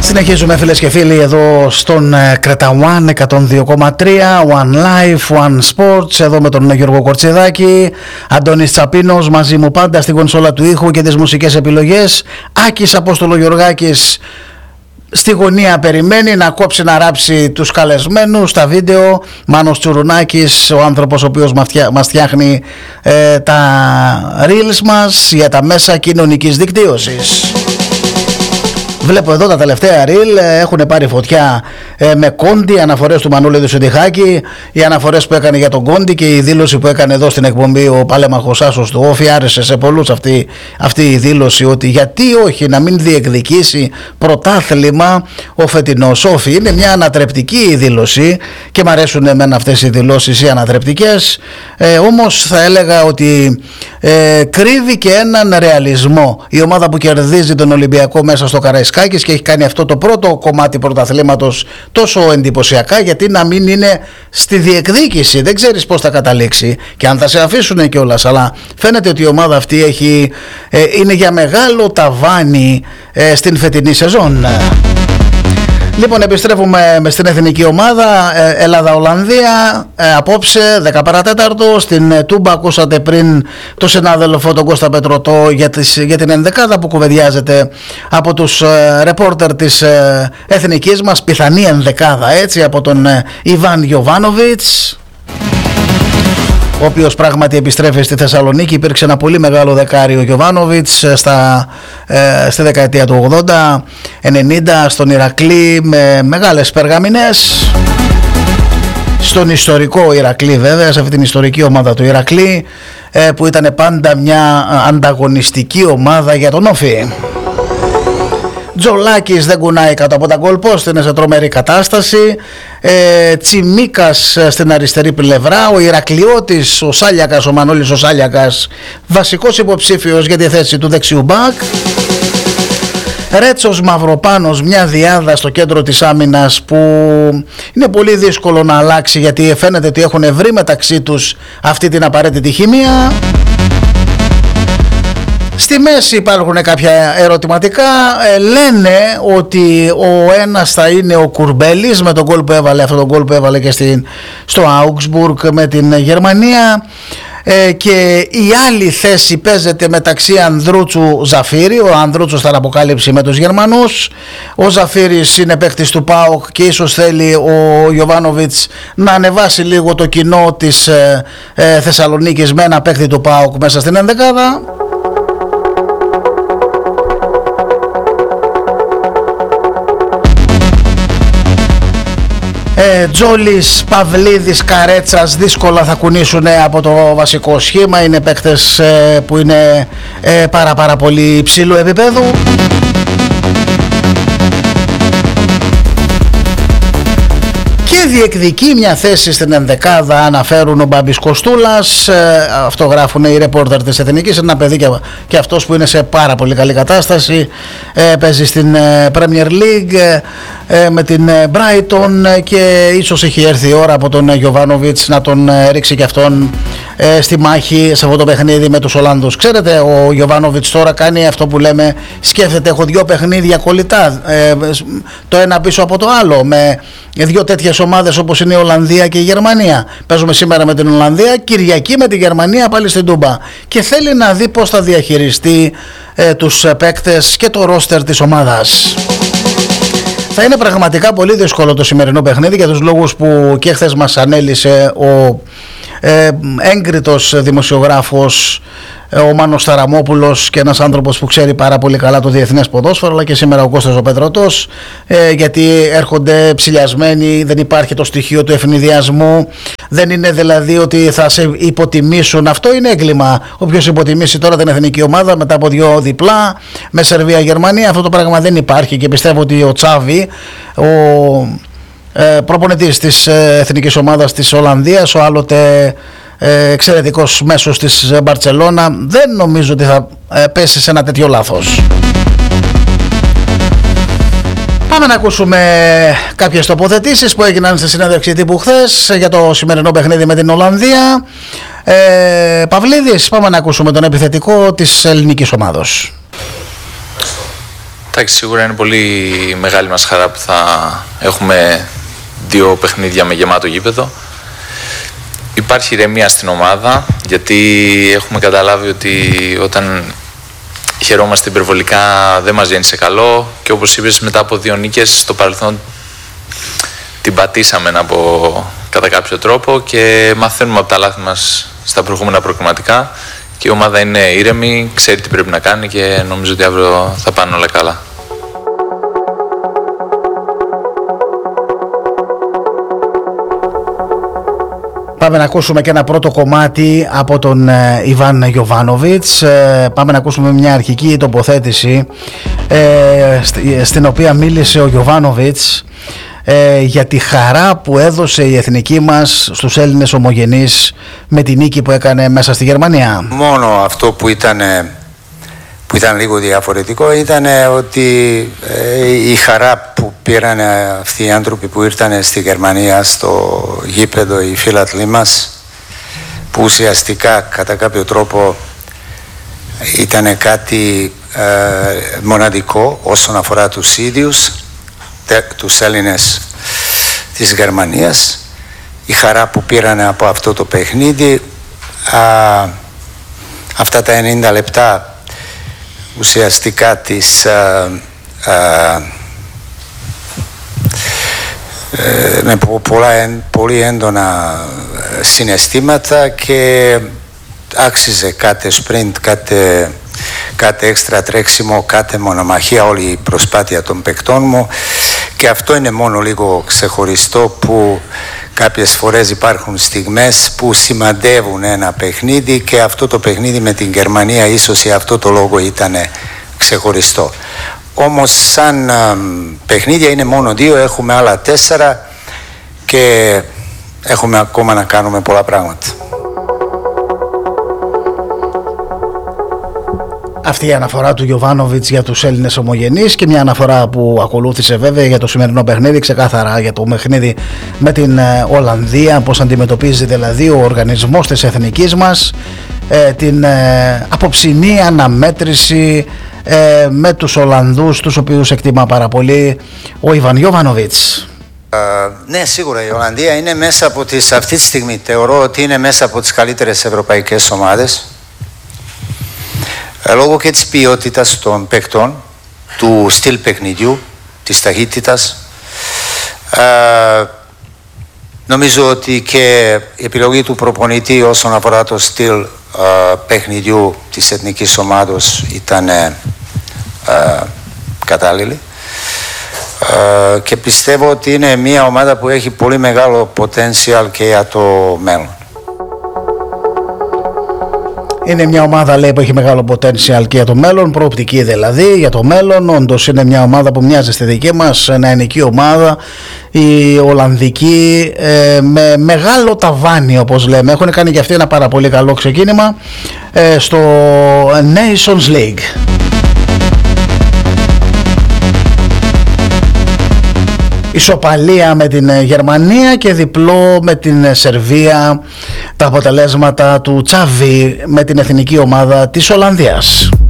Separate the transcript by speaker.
Speaker 1: Συνεχίζουμε φίλες και φίλοι εδώ στον Κρέτα One 102,3, One Life, One Sports, εδώ με τον Γιώργο Κορτσιδάκη, Αντώνης Τσαπίνος μαζί μου πάντα στην κονσόλα του ήχου και τις μουσικές επιλογές, Άκης Απόστολο Γεωργάκης στη γωνία περιμένει να κόψει να ράψει τους καλεσμένους, τα βίντεο, Μάνος Τσουρουνάκης, ο άνθρωπος ο οποίος μας φτιάχνει τα reels μας για τα μέσα κοινωνικής δικτύωσης. Βλέπω εδώ τα τελευταία reel έχουν πάρει φωτιά με Κόντι, αναφορές του Μανούλη του Σιντιχάκη, οι αναφορές που έκανε για τον Κόντι και η δήλωση που έκανε εδώ στην εκπομπή ο Παλέμαχος Άσος του Όφη. Άρεσε σε πολλούς αυτή η δήλωση ότι γιατί όχι να μην διεκδικήσει πρωτάθλημα ο φετινός Όφη. Είναι μια ανατρεπτική δήλωση και μου αρέσουν εμένα αυτές οι δηλώσεις οι ανατρεπτικές, όμως θα έλεγα ότι κρύβει και έναν ρεαλισμό. Η ομάδα που κερδίζει τον Ολυμπιακό μέσα στο Καραϊσκάκης και έχει κάνει αυτό το πρώτο κομμάτι πρωταθλήματος τόσο εντυπωσιακά, γιατί να μην είναι στη διεκδίκηση, δεν ξέρεις πώς θα καταλήξει και αν θα σε αφήσουν κιόλας, αλλά φαίνεται ότι η ομάδα αυτή είναι για μεγάλο ταβάνι στην φετινή σεζόν. Λοιπόν, επιστρέφουμε στην εθνική ομάδα Ελλάδα-Ολλανδία απόψε 10 παρατέταρτο. Στην Τούμπα ακούσατε πριν το συνάδελφο τον Κώστα Πετρωτό για την ενδεκάδα που κουβεντιάζεται από τους ρεπόρτερ της εθνικής μας, πιθανή ενδεκάδα, έτσι, από τον Ιβάν Γιοβάνοβιτς, ο οποίος πράγματι επιστρέφει στη Θεσσαλονίκη. Υπήρξε ένα πολύ μεγάλο δεκάρι ο Γιοβάνοβιτς στη δεκαετία του 80-90 στον Ηρακλή με μεγάλες περγαμηνές, στον ιστορικό Ηρακλή βέβαια, σε αυτή την ιστορική ομάδα του Ηρακλή που ήταν πάντα μια ανταγωνιστική ομάδα για τον Όφη. Τζολάκης δεν κουνάει κάτω από τα γκολ πόστ, είναι σε τρομερή κατάσταση. Τσιμίκας στην αριστερή πλευρά, ο Ηρακλειώτης, ο Σάλιακας, ο Μανώλης ο Σάλιακας, βασικός υποψήφιος για τη θέση του δεξιού μπακ. Ρέτσος Μαυροπάνος, μια διάδα στο κέντρο της άμυνας που είναι πολύ δύσκολο να αλλάξει, γιατί φαίνεται ότι έχουν βρει μεταξύ τους αυτή την απαραίτητη χημεία. Στη μέση υπάρχουν κάποια ερωτηματικά. Λένε ότι ο ένας θα είναι ο Κουρμπέλης με τον γκολ που έβαλε, αυτό τον γκολ που έβαλε και στο Augsburg με την Γερμανία, και η άλλη θέση παίζεται μεταξύ Ανδρούτσου Ζαφύρη. Ο Ανδρούτσος θα αποκάλυψει με τους Γερμανούς. Ο Ζαφύρης είναι παίκτης του ΠΑΟΚ και ίσως θέλει ο Γιοβάνοβιτς να ανεβάσει λίγο το κοινό της Θεσσαλονίκης με ένα παίκτη του ΠΑΟΚ μέσα στην ενδεκάδα. Τζόλης, Παυλίδης, Καρέτσας δύσκολα θα κουνήσουν από το βασικό σχήμα. Είναι παίκτες που είναι πάρα πολύ υψηλού επίπεδου. Και διεκδικεί μια θέση στην ενδεκάδα, αναφέρουν ο Μπάμπης Κοστούλας, αυτό γράφουν οι ρεπόρτερ της Εθνικής. Ένα παιδί και αυτός που είναι σε πάρα πολύ καλή κατάσταση, παίζει στην Premier League με την Brighton και ίσως έχει έρθει η ώρα από τον Γιοβάνοβιτς να τον ρίξει και αυτόν στη μάχη σε αυτό το παιχνίδι με τους Ολλανδούς. Ξέρετε, ο Γιοβάνοβιτς τώρα κάνει αυτό που λέμε, σκέφτεται, έχω δύο παιχνίδια κολλητά, το ένα πίσω από το άλλο, με δύο τέτοιες ομάδες όπως είναι η Ολλανδία και η Γερμανία. Παίζουμε σήμερα με την Ολλανδία, Κυριακή με τη Γερμανία πάλι στην Τούμπα, και θέλει να δει πώς θα διαχειριστεί τους παίκτες και το ρόστερ της ομάδας. Θα είναι πραγματικά πολύ δύσκολο το σημερινό παιχνίδι για τους λόγους που και χθες μας ανέλησε ο έγκριτος δημοσιογράφος ο Μάνος Ταραμόπουλος και ένας άνθρωπος που ξέρει πάρα πολύ καλά το διεθνές ποδόσφαιρο, αλλά και σήμερα ο Κώστας ο Πετρωτός, γιατί έρχονται ψηλιασμένοι, δεν υπάρχει το στοιχείο του ευνηδιασμού, δεν είναι δηλαδή ότι θα σε υποτιμήσουν, αυτό είναι έγκλημα. Όποιος υποτιμήσει τώρα την εθνική ομάδα μετά από δύο διπλά με Σερβία-Γερμανία, αυτό το πράγμα δεν υπάρχει, και πιστεύω ότι ο Τσάβη, ο προπονητής της εθνικής ομάδας της Ολλανδίας, ο άλλοτε εξαιρετικός μέσος της Μπαρτσελώνα, δεν νομίζω ότι θα πέσει σε ένα τέτοιο λάθος. Πάμε να ακούσουμε κάποιες τοποθετήσεις που έγιναν στη συνέντευξη τύπου χθες για το σημερινό παιχνίδι με την Ολλανδία. Παυλίδης, πάμε να ακούσουμε τον επιθετικό της ελληνικής ομάδος.
Speaker 2: Εντάξει, σίγουρα είναι πολύ μεγάλη μας χαρά που θα έχουμε 2 παιχνίδια με γεμάτο γήπεδο. Υπάρχει ηρεμία στην ομάδα, γιατί έχουμε καταλάβει ότι όταν χαιρόμαστε υπερβολικά δεν μας βγαίνει σε καλό, και όπως είπες, μετά από 2 νίκες στο παρελθόν την πατήσαμε κατά κάποιο τρόπο και μαθαίνουμε από τα λάθη μας στα προηγούμενα προκριματικά, και η ομάδα είναι ήρεμη, ξέρει τι πρέπει να κάνει και νομίζω ότι αύριο θα πάνε όλα καλά.
Speaker 1: Πάμε να ακούσουμε και ένα πρώτο κομμάτι από τον Ιβάν Γιοβάνοβιτς. Πάμε να ακούσουμε μια αρχική τοποθέτηση στην οποία μίλησε ο Γιοβάνοβιτς για τη χαρά που έδωσε η εθνική μας στους Έλληνες ομογενείς με τη νίκη που έκανε μέσα στη Γερμανία.
Speaker 3: Μόνο αυτό που ήταν λίγο διαφορετικό ήταν ότι η χαρά που πήραν αυτοί οι άνθρωποι που ήρθαν στη Γερμανία στο γήπεδο, οι φίλαθλοι μας, που ουσιαστικά κατά κάποιο τρόπο ήταν κάτι μοναδικό όσον αφορά τους ίδιους, τους Έλληνες της Γερμανίας. Η χαρά που πήραν από αυτό το παιχνίδι, αυτά τα 90 λεπτά ουσιαστικά με πολύ έντονα συναισθήματα, και άξιζε κάθε sprint, κάθε έξτρα τρέξιμο, κάθε μονομαχία, όλη η προσπάθεια των παικτών μου, και αυτό είναι μόνο λίγο ξεχωριστό, που κάποιες φορές υπάρχουν στιγμές που σημαντεύουν ένα παιχνίδι, και αυτό το παιχνίδι με την Γερμανία ίσως για αυτό το λόγο ήταν ξεχωριστό. Όμως σαν παιχνίδια είναι μόνο 2, έχουμε άλλα 4 και έχουμε ακόμα να κάνουμε πολλά πράγματα.
Speaker 1: Αυτή η αναφορά του Γιοβάνοβιτς για τους Έλληνες ομογενείς, και μια αναφορά που ακολούθησε βέβαια για το σημερινό παιχνίδι, ξεκάθαρα για το παιχνίδι με την Ολλανδία, πώς αντιμετωπίζει δηλαδή ο οργανισμός της εθνικής μας την απόψινή αναμέτρηση με τους Ολλανδούς, τους οποίους εκτιμά πάρα πολύ ο Ιβάν Γιοβάνοβιτς.
Speaker 3: Ναι, σίγουρα η Ολλανδία είναι μέσα από αυτή τη στιγμή, θεωρώ ότι είναι μέσα από τις καλύτερες ευρωπαϊκές ομάδες, λόγω και της ποιότητας των παικτών, του στυλ παιχνιδιού, της ταχύτητας. Νομίζω ότι και η επιλογή του προπονητή όσον αφορά το στυλ παιχνιδιού της εθνικής ομάδος ήταν κατάλληλη, και πιστεύω ότι είναι μια ομάδα που έχει πολύ μεγάλο potential και για το μέλλον.
Speaker 1: Είναι μια ομάδα, λέει, που έχει μεγάλο potential και για το μέλλον, προοπτική δηλαδή για το μέλλον. Όντως είναι μια ομάδα που μοιάζει στη δική μας, νεανική ομάδα, η Ολλανδική, με μεγάλο ταβάνι, όπως λέμε. Έχουν κάνει και αυτοί ένα πάρα πολύ καλό ξεκίνημα στο Nations League. Ισοπαλία με την Γερμανία και διπλό με την Σερβία, τα αποτελέσματα του Τσάβη με την εθνική ομάδα της Ολλανδίας.